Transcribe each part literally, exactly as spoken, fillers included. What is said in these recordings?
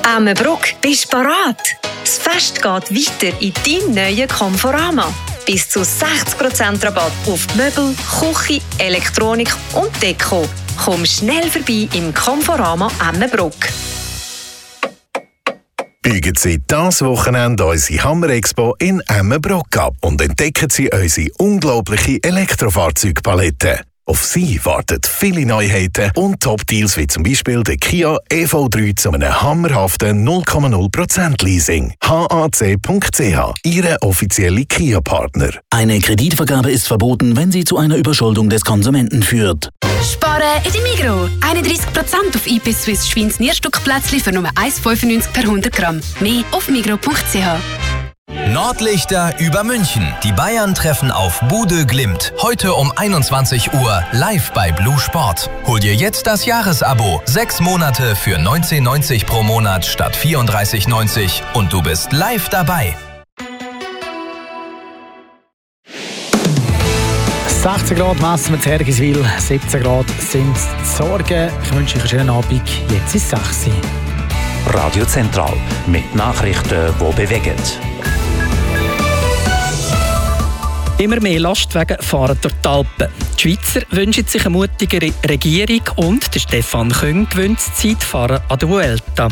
Emmenbruck, bist bereit? Das Fest geht weiter in deinem neuen Conforama. Bis zu sechzig Prozent Rabatt auf Möbel, Küche, Elektronik und Deko. Komm schnell vorbei im Conforama Emmenbruck. Biegen Sie dieses Wochenende unsere Hammer Expo in Emmenbruck ab und entdecken Sie unsere unglaubliche Elektrofahrzeugpalette. Auf Sie warten viele Neuheiten und Top-Deals wie zum Beispiel der Kia E V drei zu einem hammerhaften null Komma null Prozent Leasing. H A C Punkt C H, Ihre offizielle Kia-Partner. Eine Kreditvergabe ist verboten, wenn sie zu einer Überschuldung des Konsumenten führt. Sparen in der Migros. einunddreissig Prozent auf I P Swiss Schweins Nierstückplätzchen für nur eins Komma fünfundneunzig per hundert Gramm. Mehr auf migros punkt c h. Nordlichter über München. Die Bayern treffen auf Bude Glimt. Heute um einundzwanzig Uhr live bei Blue Sport. Hol dir jetzt das Jahresabo. Sechs Monate für neunzehn neunzig pro Monat statt vierunddreißig neunzig und du bist live dabei. sechzehn Grad messen wir zu Hergiswil, siebzehn Grad sind die Sorgen. Ich wünsche euch einen schönen Abend. Jetzt ist es sechs Uhr. Radio Zentral mit Nachrichten, die bewegen. Immer mehr Lastwagen fahren durch die Alpen. Die Schweizer wünschen sich eine mutigere Regierung und der Stefan Küng gewinnt das Zeitfahren an der Vuelta.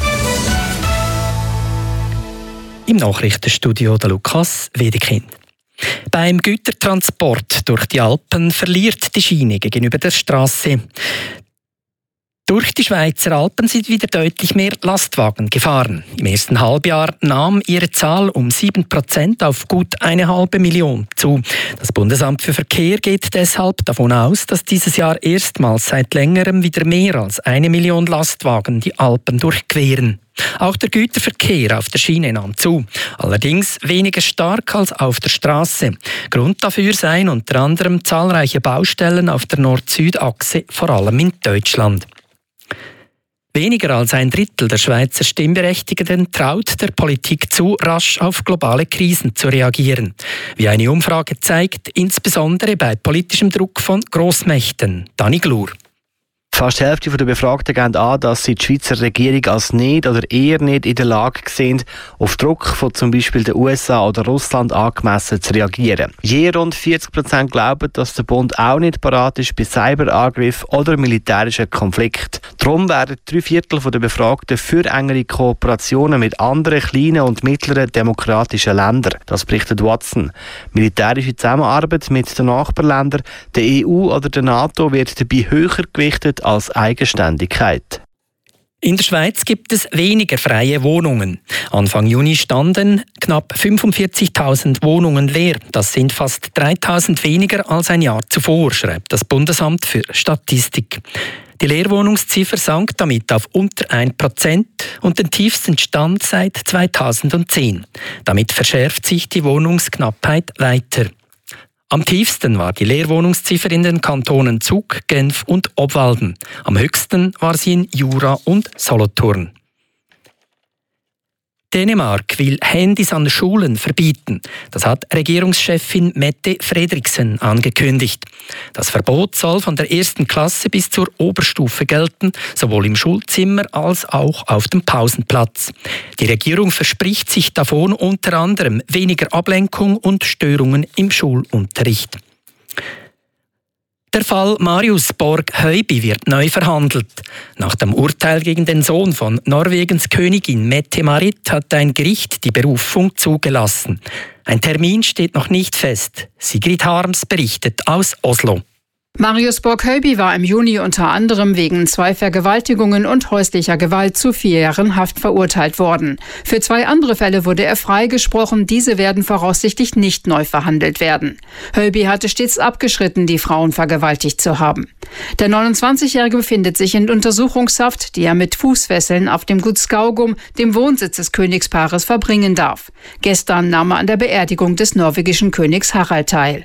Im Nachrichtenstudio der Lukas Wedekind. Beim Gütertransport durch die Alpen verliert die Schiene gegenüber der Straße. Durch die Schweizer Alpen sind wieder deutlich mehr Lastwagen gefahren. Im ersten Halbjahr nahm ihre Zahl um sieben Prozent auf gut eine halbe Million zu. Das Bundesamt für Verkehr geht deshalb davon aus, dass dieses Jahr erstmals seit längerem wieder mehr als eine Million Lastwagen die Alpen durchqueren. Auch der Güterverkehr auf der Schiene nahm zu, allerdings weniger stark als auf der Straße. Grund dafür seien unter anderem zahlreiche Baustellen auf der Nord-Süd-Achse, vor allem in Deutschland. Weniger als ein Drittel der Schweizer Stimmberechtigten traut der Politik zu, rasch auf globale Krisen zu reagieren. Wie eine Umfrage zeigt, insbesondere bei politischem Druck von Grossmächten. Dani Glur. Fast die Hälfte der Befragten geben an, dass sie die Schweizer Regierung als nicht oder eher nicht in der Lage sind, auf Druck von zum Beispiel den U S A oder Russland angemessen zu reagieren. Je rund vierzig Prozent glauben, dass der Bund auch nicht parat ist bei Cyberangriffen oder militärischen Konflikten. Darum werden drei Viertel der Befragten für engere Kooperationen mit anderen kleinen und mittleren demokratischen Ländern. Das berichtet Watson. Militärische Zusammenarbeit mit den Nachbarländern, der E U oder der NATO wird dabei höher gewichtet als Eigenständigkeit. In der Schweiz gibt es weniger freie Wohnungen. Anfang Juni standen knapp fünfundvierzigtausend Wohnungen leer. Das sind fast dreitausend weniger als ein Jahr zuvor, schreibt das Bundesamt für Statistik. Die Leerwohnungsziffer sank damit auf unter ein Prozent und den tiefsten Stand seit zweitausendzehn. Damit verschärft sich die Wohnungsknappheit weiter. Am tiefsten war die Leerwohnungsziffer in den Kantonen Zug, Genf und Obwalden. Am höchsten war sie in Jura und Solothurn. Dänemark will Handys an Schulen verbieten. Das hat Regierungschefin Mette Frederiksen angekündigt. Das Verbot soll von der ersten Klasse bis zur Oberstufe gelten, sowohl im Schulzimmer als auch auf dem Pausenplatz. Die Regierung verspricht sich davon unter anderem weniger Ablenkung und Störungen im Schulunterricht. Der Fall Marius Borg-Höyby wird neu verhandelt. Nach dem Urteil gegen den Sohn von Norwegens Königin Mette-Marit hat ein Gericht die Berufung zugelassen. Ein Termin steht noch nicht fest. Sigrid Harms berichtet aus Oslo. Marius Borg-Höyby war im Juni unter anderem wegen zwei Vergewaltigungen und häuslicher Gewalt zu vier Jahren Haft verurteilt worden. Für zwei andere Fälle wurde er freigesprochen. Diese werden voraussichtlich nicht neu verhandelt werden. Höyby hatte stets abgeschritten, die Frauen vergewaltigt zu haben. Der neunundzwanzigjährige befindet sich in Untersuchungshaft, die er mit Fußfesseln auf dem Gut Skaugum, dem Wohnsitz des Königspaares, verbringen darf. Gestern nahm er an der Beerdigung des norwegischen Königs Harald teil.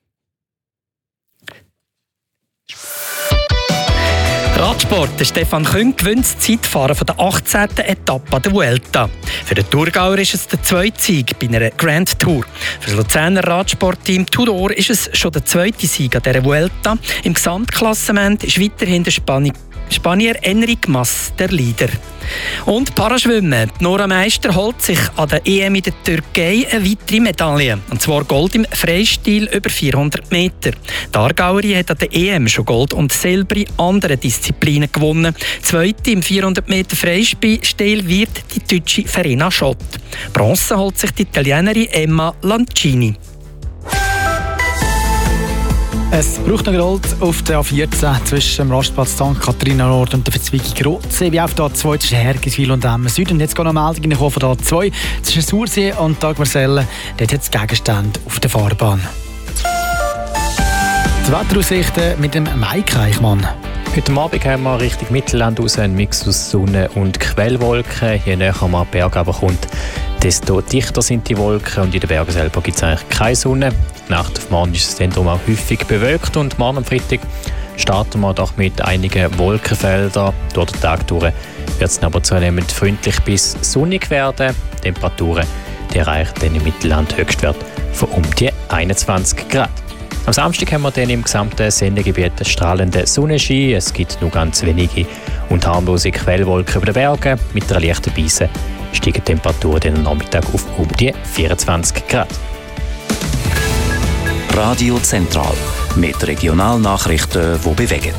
Radsport. Der Stefan Küng gewinnt das Zeitfahren von der achtzehnten Etappe an der Vuelta. Für den Thurgauer ist es der zweite Sieg bei einer Grand Tour. Für das Luzerner Radsportteam Tudor ist es schon der zweite Sieg an dieser Vuelta. Im Gesamtklassement ist weiterhin der, Spani- Spanier Enric Mas, der Leader. Und Paraschwimmen. Nora Meister holt sich an der E M in der Türkei eine weitere Medaille. Und zwar Gold im Freistil über vierhundert Meter. Die Aargauerin hat an der E M schon Gold und Silber in anderen Disziplinen gewonnen. Zweite im vierhundert Meter Freistil wird die deutsche Verena Schott. Bronze holt sich die Italienerin Emma Lancini. Es braucht noch Gold auf der A vierzehn zwischen dem Rastplatz Sankt Katharina Nord und der Verzweigung Rotsee, wie auf der A zwei zwischen Hergiswil und Emmen Süd. Und jetzt geht noch eine Meldung von der A zwei zwischen Sursee und Dagmarsellen. Dort hat es Gegenstände auf der Fahrbahn. Die Wetteraussichten mit dem Mike Eichmann. Heute Abend haben wir Richtung Mittelland raus einen Mix aus Sonne und Quellwolken. Je näher man an die Berge aber kommt, desto dichter sind die Wolken und in den Bergen selber gibt es eigentlich keine Sonne. Die Nacht auf morgen ist das Zentrum auch häufig bewölkt und morgen am Freitag starten wir doch mit einigen Wolkenfeldern. Durch den Tag durch wird es aber zunehmend freundlich bis sonnig werden. Die Temperaturen die erreichen dann im Mittelland Höchstwert von um die einundzwanzig Grad. Am Samstag haben wir dann im gesamten Sendegebiet strahlende Sonnenschein. Es gibt nur ganz wenige und harmlose Quellwolken über den Bergen. Mit einer leichten Brise steigen die Temperaturen dann am Nachmittag auf um die vierundzwanzig Grad. Radio Zentral mit Regionalnachrichten, die bewegen.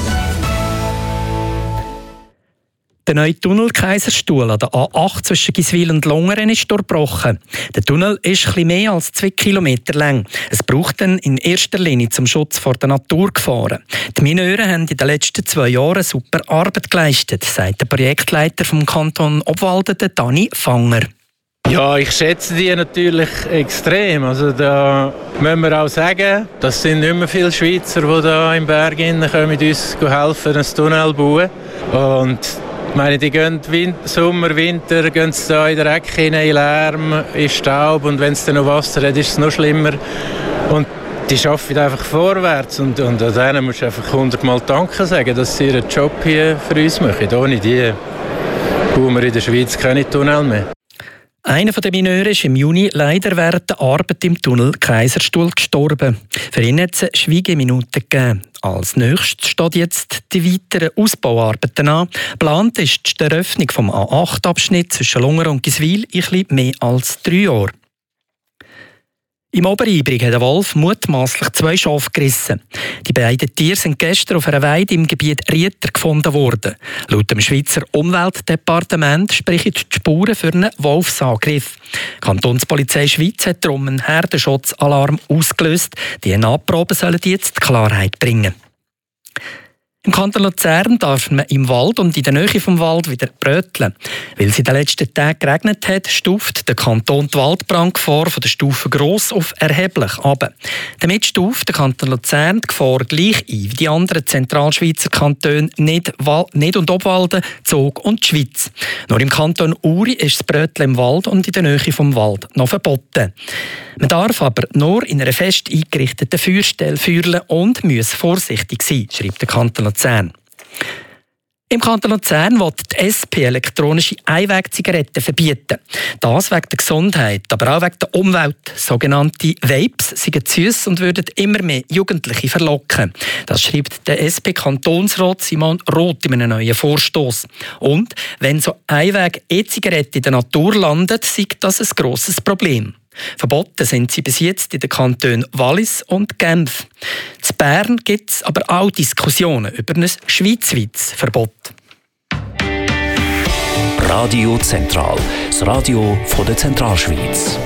Der neue Tunnel Kaiserstuhl an der A acht zwischen Giswil und Longeren ist durchbrochen. Der Tunnel ist etwas mehr als zwei Kilometer lang. Es braucht ihn in erster Linie zum Schutz vor der Naturgefahren. Die Mineure haben in den letzten zwei Jahren super Arbeit geleistet, sagt der Projektleiter vom Kanton Obwalden, Dani Fanger. Ja, ich schätze die natürlich extrem. Also da müssen wir auch sagen, das sind nicht mehr viele Schweizer, die da im Berg kommen, uns helfen, einen Tunnel zu bauen. Und ich meine, die gehen Winter, Sommer, Winter, gehen sie da in den Dreck hinein, in Lärm, in Staub und wenn es dann noch Wasser hat, ist es noch schlimmer. Und die arbeiten einfach vorwärts und, und an denen musst du einfach hundertmal Danke sagen, dass sie ihren Job hier für uns machen. Ohne die bauen wir in der Schweiz keine Tunnel mehr. Einer der Mineure ist im Juni leider während der Arbeit im Tunnel Kaiserstuhl gestorben. Für ihn hat es eine Schweigeminute gegeben. Als nächstes steht jetzt die weiteren Ausbauarbeiten an. Geplant ist die Eröffnung des A acht Abschnitt zwischen Longeren und Giswil in etwas mehr als drei Jahren. Im Oberibrig hat ein Wolf mutmaßlich zwei Schafe gerissen. Die beiden Tiere sind gestern auf einer Weide im Gebiet Rieter gefunden worden. Laut dem Schweizer Umweltdepartement sprechen die Spuren für einen Wolfsangriff. Die Kantonspolizei Schweiz hat darum einen Herdensschutzalarm ausgelöst. Die D N A-Proben sollen jetzt Klarheit bringen. Im Kanton Luzern darf man im Wald und in der Nähe vom Wald wieder bröteln. Weil es in den letzten Tagen geregnet hat, stuft der Kanton die Waldbrandgefahr von der Stufe gross auf erheblich ab. Damit stuft der Kanton Luzern die Gefahr gleich ein wie die anderen Zentralschweizer Kantone nicht, nicht und Obwalden, Zug und die Schweiz. Nur im Kanton Uri ist das Bröteln im Wald und in der Nähe vom Wald noch verboten. Man darf aber nur in einer fest eingerichteten Feuerstelle feuern und muss vorsichtig sein, schreibt der Kanton Luzern. Im Kanton Luzern will die S P elektronische Einwegzigaretten verbieten. Das wegen der Gesundheit, aber auch wegen der Umwelt. Sogenannte Vapes sind süß und würden immer mehr Jugendliche verlocken. Das schreibt der S P-Kantonsrat Simon Roth in einem neuen Vorstoß. Und wenn so Einweg-E-Zigaretten in der Natur landen, sei das ein grosses Problem. Verboten sind sie bis jetzt in den Kantonen Wallis und Genf. In Bern gibt es aber auch Diskussionen über ein schweizweites Verbot. Radio Zentral, das Radio von der Zentralschweiz.